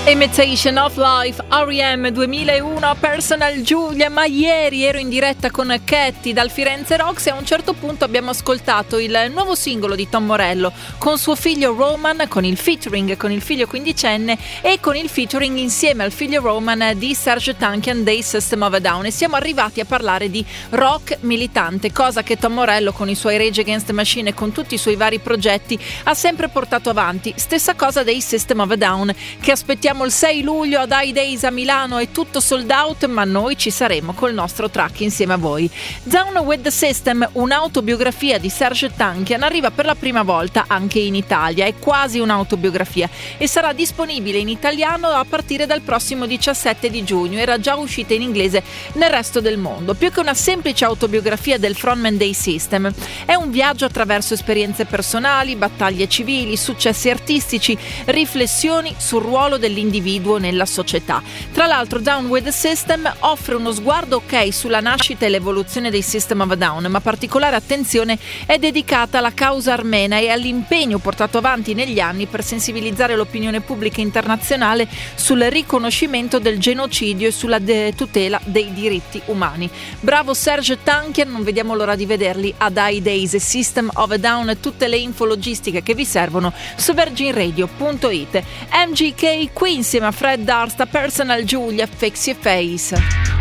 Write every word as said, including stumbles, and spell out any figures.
Imitation of Life, R E M duemilauno, Personal Giulia. Ma ieri ero in diretta con Katy dal Firenze Rocks e a un certo punto abbiamo ascoltato il nuovo singolo di Tom Morello con suo figlio Roman, con il featuring con il figlio quindicenne e con il featuring insieme al figlio Roman di Serj Tankian dei System of a Down, e siamo arrivati a parlare di rock militante, cosa che Tom Morello con i suoi Rage Against the Machine e con tutti i suoi vari progetti ha sempre portato avanti. Stessa cosa dei System of a Down, che aspettiamo il sei luglio ad I Days a Milano, è tutto sold out, ma noi ci saremo col nostro track insieme a voi. Down with the System, un'autobiografia di Serj Tankian, arriva per la prima volta anche in Italia, è quasi un'autobiografia e sarà disponibile in italiano a partire dal prossimo diciassette di giugno, era già uscita in inglese nel resto del mondo. Più che una semplice autobiografia del frontman dei System, è un viaggio attraverso esperienze personali, battaglie civili, successi artistici, riflessioni sul ruolo dell'individuo nella società. Tra l'altro Down with the System offre uno sguardo ok sulla nascita e l'evoluzione dei System of a Down, ma particolare attenzione è dedicata alla causa armena e all'impegno portato avanti negli anni per sensibilizzare l'opinione pubblica internazionale sul riconoscimento del genocidio e sulla de- tutela dei diritti umani. Bravo Serj Tankian, non vediamo l'ora di vederli ad I Days e System of a Down. Tutte le info logistiche che vi servono su virgin radio punto it. M G K qui insieme a Fred Durst, Personal Giulia, Fix Your Face.